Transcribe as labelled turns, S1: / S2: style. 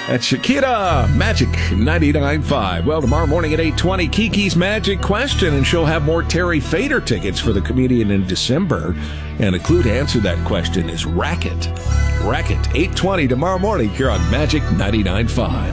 S1: That's Shakira, Magic 99.5. Well, tomorrow morning at 8:20, Kiki's Magic Question, and she'll have more Terry Fader tickets for the comedian in December. And a clue to answer that question is Racket. Racket, 8:20 tomorrow morning here on Magic 99.5.